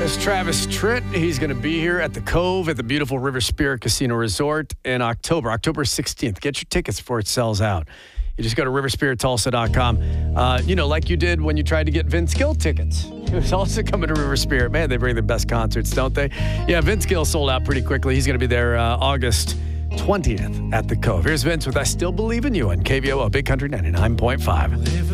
It's Travis Tritt. He's going to be here at the Cove at the beautiful River Spirit Casino Resort in October 16th. Get your tickets before it sells out. You just go to riverspirittulsa.com. Like you did when you tried to get Vince Gill tickets. He was also coming to River Spirit. Man, they bring the best concerts, don't they? Yeah, Vince Gill sold out pretty quickly. He's going to be there August 20th at the Cove. Here's Vince with I Still Believe in You on KVOO, Big Country 99.5.